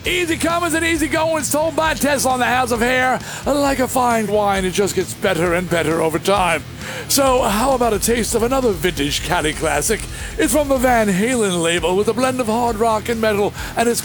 Easy comers and easy goings, told by Tesla on the House of Hair. Like a fine wine, it just gets better and better over time. So, how about a taste of another vintage Cali classic? It's from the Van Halen label with a blend of hard rock and metal, and it's